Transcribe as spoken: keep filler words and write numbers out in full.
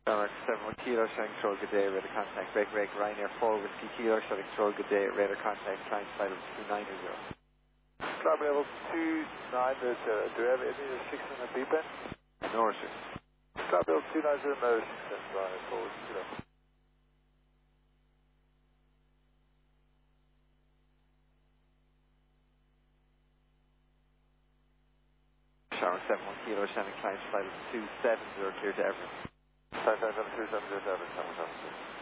Alright, seven one kilo, showing control, good day, radar contact, break, break, Ryanair four whiskey kilo, showing control, good day, radar contact, climb flight of two nine zero. Climb level two nine zero, do we have any restriction on the beep end? No restriction. Climb level two nine zero, no restriction, Ryanair four whiskey kilo. Shower seven one kilo, showing climb flight of two seven zero, clear to Everett. Five five seven two seven zero seven, seven seven.